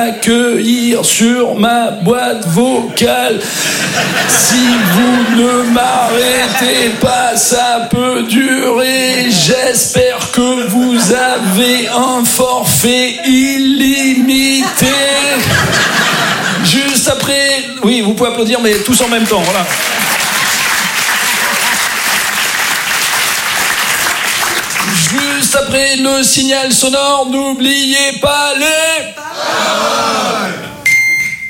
accueillir sur ma boîte vocale. Si vous ne m'arrêtez pas, ça peut durer. J'espère que vous avez un forfait illimité. Juste après... Oui, vous pouvez applaudir, mais tous en même temps, voilà. Juste après le signal sonore, n'oubliez pas les paroles.